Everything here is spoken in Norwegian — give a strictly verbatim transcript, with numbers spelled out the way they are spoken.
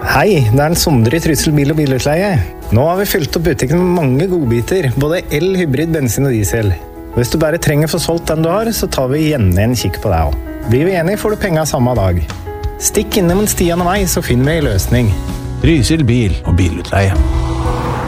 Hei, det er en Sondre i Trysil bil- og bilutleie. Nå har vi fylt opp butikken med mange godbiter, både el, hybrid, bensin og diesel. Hvis du bare trenger få solgt den du har, så tar vi gjerne en kikk på deg også. Blir vi enige, får du penger samme dag. Stikk innom en Stian og meg, så finner vi en løsning. Trysil bil- og bilutleie.